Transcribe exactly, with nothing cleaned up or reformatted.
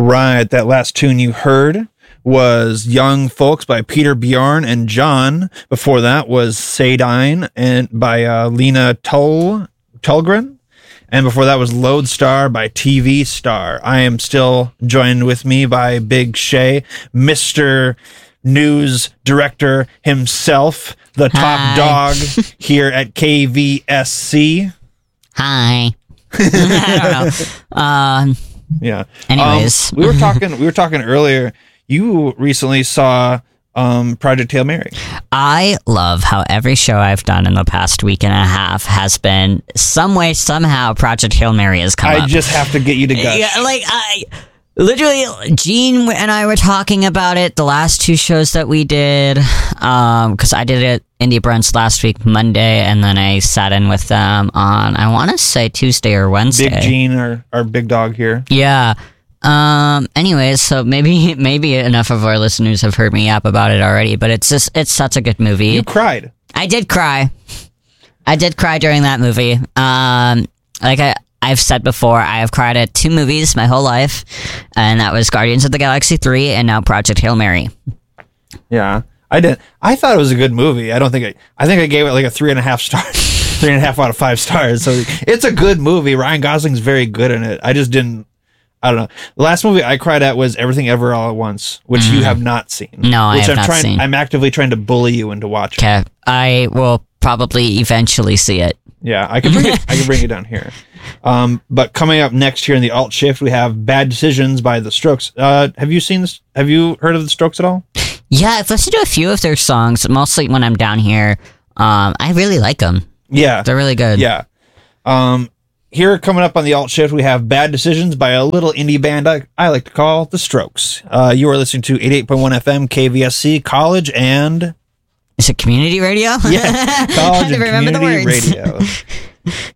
right. That last tune you heard was Young Folks by Peter Bjorn and John. Before that was Sadine and by uh, Lena Tull Tulgren. And before that was Lodestar by T V Star. I am still joined with me by Big Shay, Mister News Director himself, the top Hi. dog here at K V S C. Hi. I don't know. Um, Yeah. Anyways. Um, we were talking we were talking earlier. You recently saw um, Project Hail Mary. I love how every show I've done in the past week and a half has been some way, somehow, Project Hail Mary has come I up. just have to get you to gush. Yeah, like, I... Literally, Gene and I were talking about it the last two shows that we did, um, because I did it Indie Brunch last week, Monday, and then I sat in with them on, I want to say Tuesday or Wednesday. Big Gene, our, our big dog here. Yeah. Um, anyways, so maybe maybe enough of our listeners have heard me yap about it already, but it's just, it's such a good movie. You cried. I did cry. I did cry during that movie. Um, like I... I've said before, I have cried at two movies my whole life, and that was Guardians of the Galaxy three and now Project Hail Mary. Yeah, I did. I thought it was a good movie. I don't think I. I think I gave it like a three and a half stars, three and a half out of five stars. So it's a good movie. Ryan Gosling's very good in it. I just didn't. I don't know. The last movie I cried at was Everything Ever All at Once, which mm. you have not seen. No, I which have I'm not trying, seen. I'm actively trying to bully you into watching. Okay, I will probably eventually see it. Yeah, I can bring it. I can bring it down here. Um, but coming up next here in the alt shift, we have Bad Decisions by The Strokes. Uh, have you seen this? Have you heard of The Strokes at all? Yeah, I've listened to a few of their songs, mostly when I'm down here. Um, I really like them. Yeah. They're really good. Yeah. Um, here coming up on the alt shift, we have Bad Decisions by a little indie band I, I like to call The Strokes. Uh, you are listening to eighty-eight point one F M, K V S C, College and... Is it community radio? Yeah, College and remember Community the words. Radio.